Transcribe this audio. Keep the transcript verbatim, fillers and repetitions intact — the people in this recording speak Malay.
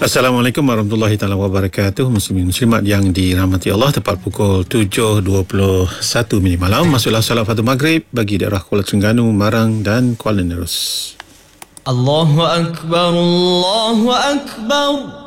Assalamualaikum warahmatullahi taala wabarakatuh. Muslimin muslimat yang dirahmati Allah, tepat pukul tujuh dua puluh satu minit malam masuklah solat fardu maghrib bagi daerah Kuala Terengganu, Marang dan Kuala Nerus. Allahu akbar, Allahu akbar.